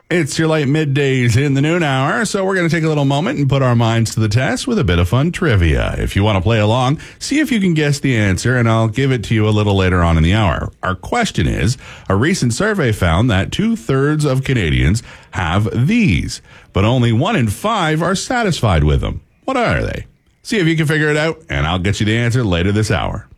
It's your late middays in the noon hour, so we're going to take a little moment and put our minds to the test with a bit of fun trivia. If you want to play along, see if you can guess the answer, and I'll give it to you a little later on in the hour. Our question is, a recent survey found that 2/3 of Canadians have these, but only 1 in 5 are satisfied with them. What are they? See if you can figure it out, and I'll get you the answer later this hour.